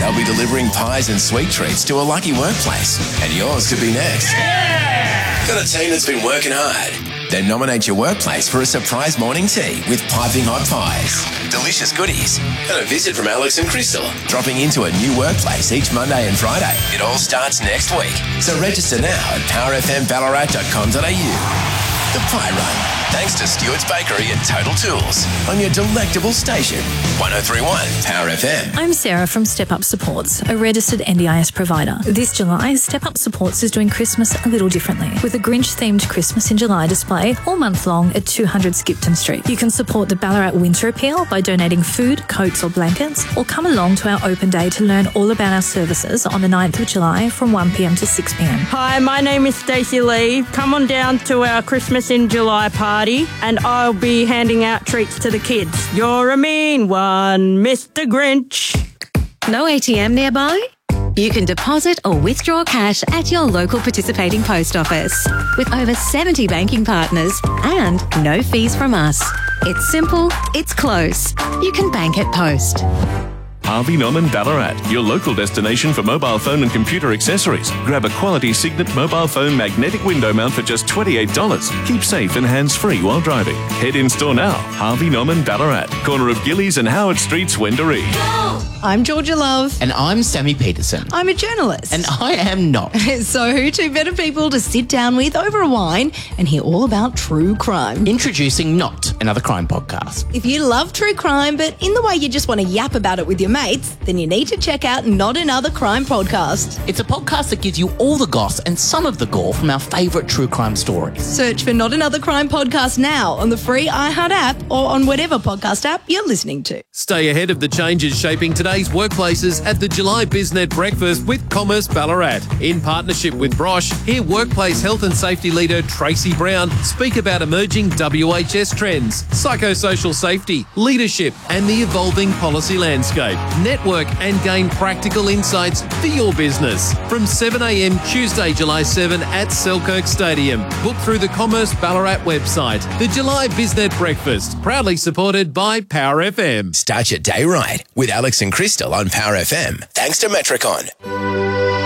They'll be delivering pies and sweet treats to a lucky workplace, and yours could be next. Got a team that's been working hard? Then nominate your workplace for a surprise morning tea with piping hot pies, delicious goodies, and a visit from Alex and Crystal, dropping into a new workplace each Monday and Friday. It all starts next week, so register now at powerfmballarat.com.au. The Pie Run, thanks to Stewart's Bakery and Total Tools, on your delectable station, 1031 Power FM. I'm Sarah from Step Up Supports, a registered NDIS provider. This July, Step Up Supports is doing Christmas a little differently, with a Grinch-themed Christmas in July display all month long at 200 Skipton Street. You can support the Ballarat Winter Appeal by donating food, coats or blankets, or come along to our open day to learn all about our services on the 9th of July from 1pm to 6pm. Hi, my name is Stacey Lee. Come on down to our Christmas in July party and I'll be handing out treats to the kids. You're a mean one, Mr. Grinch. No ATM nearby? You can deposit or withdraw cash at your local participating post office with over 70 banking partners and no fees from us. It's simple, it's close. You can bank at Post. Harvey Norman Ballarat, your local destination for mobile phone and computer accessories. Grab a quality Signet mobile phone magnetic window mount for just $28. Keep safe and hands-free while driving. Head in store now. Harvey Norman Ballarat, corner of Gillies and Howard Streets, Wendouree. I'm Georgia Love. And I'm Sammy Peterson. I'm a journalist. And I am not. So who two better people to sit down with over a wine and hear all about true crime? Introducing Not Another Crime Podcast. If you love true crime, but in the way you just want to yap about it with your mates, then you need to check out Not Another Crime Podcast. It's a podcast that gives you all the goss and some of the gore from our favourite true crime stories. Search for Not Another Crime Podcast now on the free iHeart app or on whatever podcast app you're listening to. Stay ahead of the changes shaping today's workplaces at the July BizNet Breakfast with Commerce Ballarat. In partnership with Brosh, hear workplace health and safety leader Tracy Brown speak about emerging WHS trends, psychosocial safety, leadership and the evolving policy landscape. Network and gain practical insights for your business. From 7am Tuesday, July 7 at Selkirk Stadium. Book through the Commerce Ballarat website. The July BizNet Breakfast, proudly supported by Power FM. Start your day right with Alex and Crystal on Power FM, thanks to Metricon.